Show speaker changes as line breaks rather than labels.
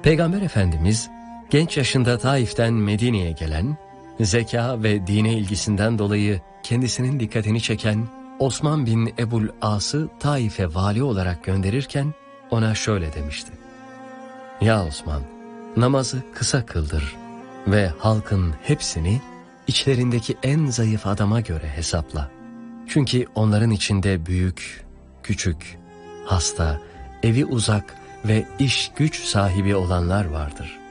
Peygamber Efendimiz genç yaşında Taif'ten Medine'ye gelen, zeka ve dine ilgisinden dolayı kendisinin dikkatini çeken Osman bin Ebul As'ı Taif'e vali olarak gönderirken ona şöyle demişti: "Ya Osman, namazı kısa kıldır ve halkın hepsini içlerindeki en zayıf adama göre hesapla. Çünkü onların içinde büyük, küçük, hasta, evi uzak ve iş güç sahibi olanlar vardır.